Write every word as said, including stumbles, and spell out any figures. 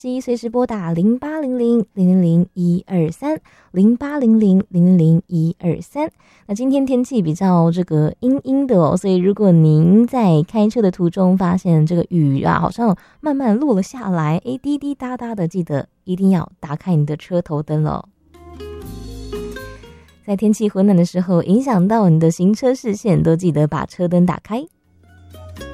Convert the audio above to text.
即随时拨打零八零零零零零一二三零八零零零零零一二三。那今天天气比较这个阴阴的哦，所以如果您在开车的途中发现这个雨啊，好像慢慢落了下来，诶，滴滴答答的，记得一定要打开你的车头灯了。在天气昏暗的时候，影响到你的行车视线，都记得把车灯打开。